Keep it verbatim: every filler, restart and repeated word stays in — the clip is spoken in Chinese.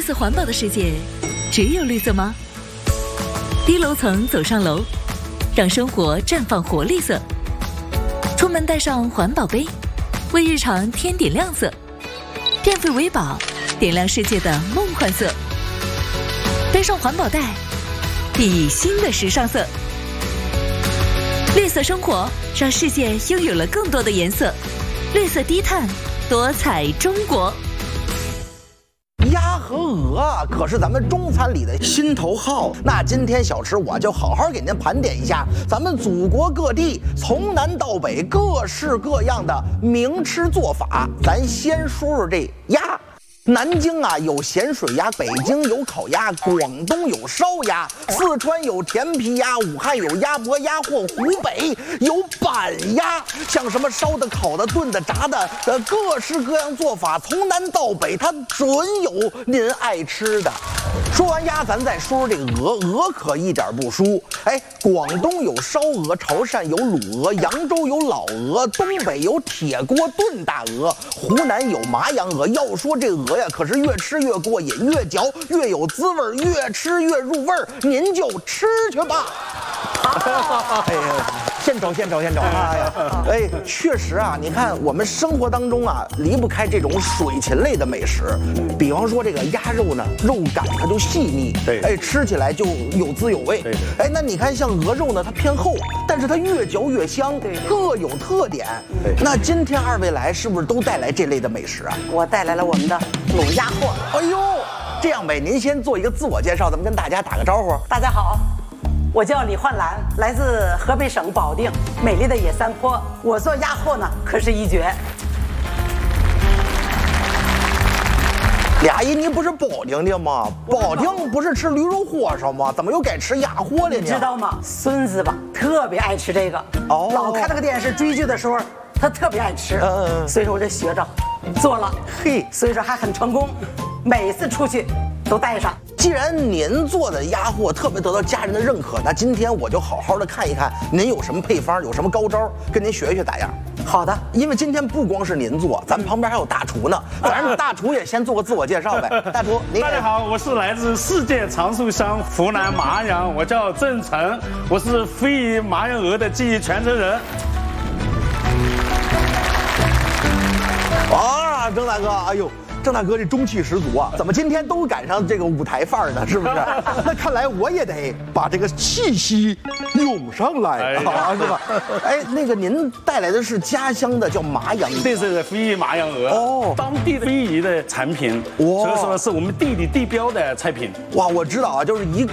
色环保的世界，只有绿色吗？低楼层走上楼，让生活绽放活力色。出门带上环保杯，为日常添点亮色。电费为宝，点亮世界的梦幻色。背上环保袋，熠熠新的时尚色。绿色生活，让世界拥有了更多的颜色。绿色低碳，多彩中国。 鸭和鹅可是咱们中餐里的心头好。那今天小吃我就好好给您盘点一下咱们祖国各地从南到北各式各样的名吃做法。咱先说说这鸭。南京啊有咸水鸭，北京有烤鸭，广东有烧鸭，四川有甜皮鸭，武汉有鸭脖、鸭货，湖北有板鸭。像什么烧的、烤的、炖的、炸的，呃，各式各样做法，从南到北，它准有您爱吃的。说完鸭，咱再说说这个鹅，鹅可一点不输。哎，广东有烧鹅，潮汕有卤鹅，扬州有老鹅，东北有铁锅炖大鹅，湖南有麻羊鹅。要说这鹅呀，可是越吃越过瘾，越嚼越有滋味，越吃越入味儿。您就吃去吧。哎呀，献丑献丑献丑！哎呀，哎，确实啊，你看我们生活当中啊，离不开这种水禽类的美食。比方说这个鸭肉呢，肉感它就细腻， 对， 哎，吃起来就有滋有味。 对， 哎，那你看像鹅肉呢，它偏厚，但是它越嚼越香，各有特点。 对， 那今天二位来是不是都带来这类的美食啊？ 我带来了我们的卤鸭货。 哎呦，这样呗，您先做一个自我介绍，咱们跟大家打个招呼。 大家好。我叫李焕兰，来自河北省保定美丽的野山坡。我做鸭货呢，可是一绝。 俩姨，你不是保定的吗？保定不是吃驴肉火烧吗？怎么又改吃鸭货了呢？ 你知道吗？孙子吧，特别爱吃这个。 哦， 老看那个电视追剧的时候，他特别爱吃。嗯嗯。所以说我就学着做了，嘿，所以说还很成功，每次出去都带上。 既然您做的鸭货特别得到家人的认可，那今天我就好好的看一看您有什么配方，有什么高招，跟您学一学咋样？ 好的， 因为今天不光是您做，咱们旁边还有大厨呢，咱们大厨也先做个自我介绍呗。大厨，您大家好，我是来自世界长寿乡湖南麻阳，我叫郑成，我是非遗麻阳鹅的技艺传承人。 啊，郑大哥，哎呦。郑大哥这中气十足啊，怎么今天都赶上这个舞台范儿呢？是不是？那看来我也得把这个气息涌上来啊，是吧？哎，那个您带来的是家乡的叫麻阳， 这是非遗麻阳鹅哦，当地非遗的产品，所以说是我们地里地标的菜品。 哇，我知道啊，就是一